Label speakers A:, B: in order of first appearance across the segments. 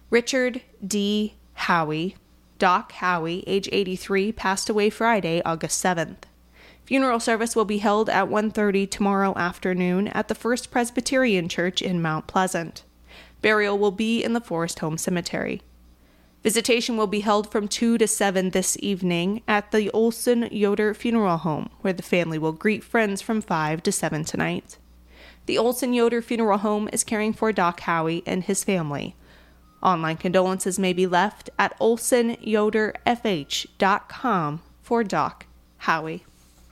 A: Richard D. Howie, Doc Howie, age 83, passed away Friday, August 7th. Funeral service will be held at 1:30 tomorrow afternoon at the First Presbyterian Church in Mount Pleasant. Burial will be in the Forest Home Cemetery. Visitation will be held from 2 to 7 this evening at the Olson Yoder Funeral Home, where the family will greet friends from 5 to 7 tonight. The Olson Yoder Funeral Home is caring for Doc Howie and his family. Online condolences may be left at olsonyoderfh.com for Doc Howie.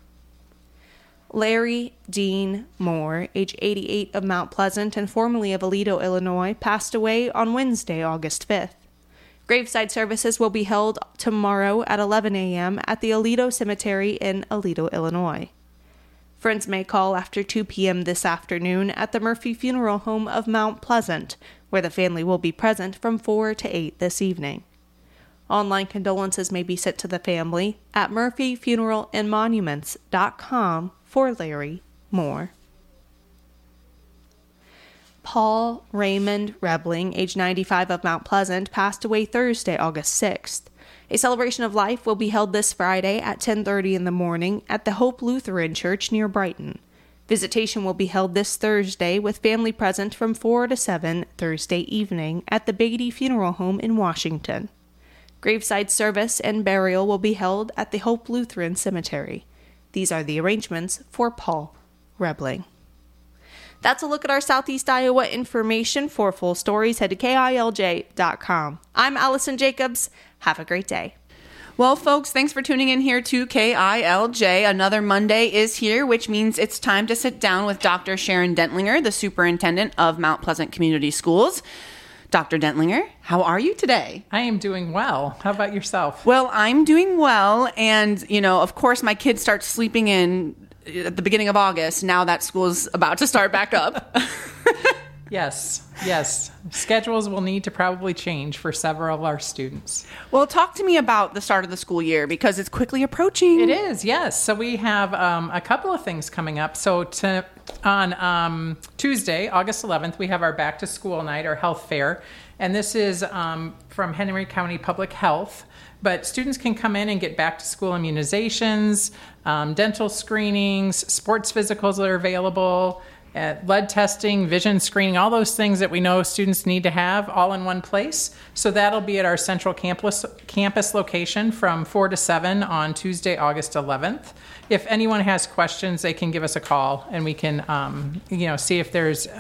A: Larry Dean Moore, age 88, of Mount Pleasant and formerly of Aledo, Illinois, passed away on Wednesday, August 5th. Graveside services will be held tomorrow at 11 a.m. at the Aledo Cemetery in Aledo, Illinois. Friends may call after 2 p.m. this afternoon at the Murphy Funeral Home of Mount Pleasant, where the family will be present from 4 to 8 this evening. Online condolences may be sent to the family at murphyfuneralandmonuments.com for Larry Moore. Paul Raymond Rebling, age 95, of Mount Pleasant, passed away Thursday, August 6th. A celebration of life will be held this Friday at 10:30 in the morning at the Hope Lutheran Church near Brighton. Visitation will be held this Thursday with family present from 4 to 7 Thursday evening at the Beatty Funeral Home in Washington. Graveside service and burial will be held at the Hope Lutheran Cemetery. These are the arrangements for Paul Rebling. That's a look at our Southeast Iowa information. For full stories, head to KILJ.com. I'm Allison Jacobs. Have a great day.
B: Well, folks, thanks for tuning in here to KILJ. Another Monday is here, which means it's time to sit down with Dr. Sharon Dentlinger, the superintendent of Mount Pleasant Community Schools. Dr. Dentlinger, how are you today?
C: I am doing well. How about yourself?
B: Well, I'm doing well. And, of course, my kids start sleeping in at the beginning of August. Now that school's about to start back up.
C: Yes. Schedules will need to probably change for several of our students.
B: Well, talk to me about the start of the school year because it's quickly approaching.
C: It is, yes. So we have a couple of things coming up. So on Tuesday, August 11th, we have our back to school night, our health fair. And this is from Henry County Public Health. But students can come in and get back to school immunizations, dental screenings, sports physicals that are available, lead testing, vision screening, all those things that we know students need to have all in one place. So that'll be at our central campus location from 4 to 7 on Tuesday, August 11th. If anyone has questions, they can give us a call and we can see if there's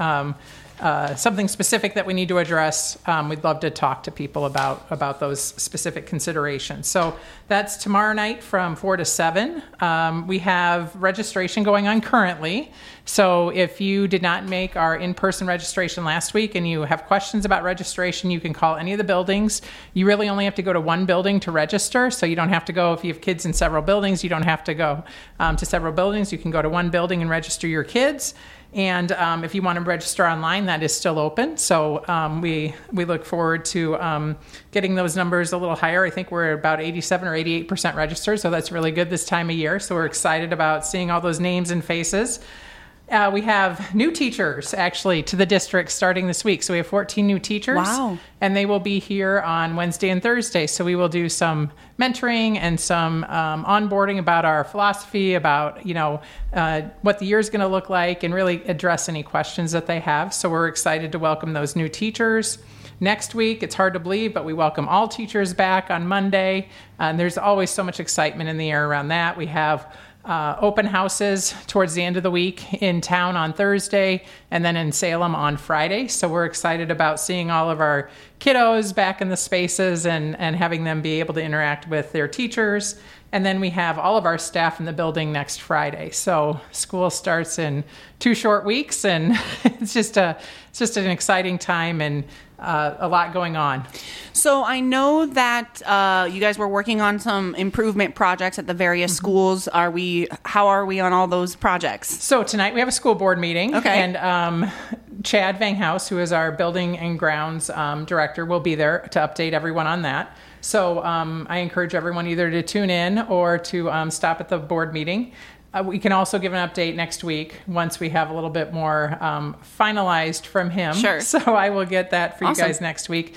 C: something specific that we need to address. We'd love to talk to people about those specific considerations. So that's tomorrow night from 4 to 7. We have registration going on currently. So if you did not make our in-person registration last week and you have questions about registration, you can call any of the buildings. You really only have to go to one building to register. So you don't have to go, if you have kids in several buildings, you don't have to go to several buildings. You can go to one building and register your kids. And if you want to register online, that is still open. So we look forward to getting those numbers a little higher. I think we're about 87 or 88% registered, so that's really good this time of year. So we're excited about seeing all those names and faces. We have new teachers, actually, to the district starting this week. So we have 14 new teachers.
B: Wow.
C: And they will be here on Wednesday and Thursday. So we will do some mentoring and some onboarding about our philosophy, about, what the year is going to look like, and really address any questions that they have. So we're excited to welcome those new teachers. Next week, it's hard to believe, but we welcome all teachers back on Monday. And there's always so much excitement in the air around that. We have open houses towards the end of the week in town on Thursday and then in Salem on Friday. So we're excited about seeing all of our kiddos back in the spaces and having them be able to interact with their teachers. And then we have all of our staff in the building next Friday. So school starts in 2 short weeks, and it's just an exciting time and a lot going on.
B: So I know that you guys were working on some improvement projects at the various schools. How are we on all those projects?
C: So tonight we have a school board meeting.
B: Okay.
C: And Chad Vanghouse, who is our building and grounds director, will be there to update everyone on that. So I encourage everyone either to tune in or to stop at the board meeting. We can also give an update next week once we have a little bit more finalized from him.
B: Sure.
C: So I will get that for
B: Awesome.
C: you guys next week.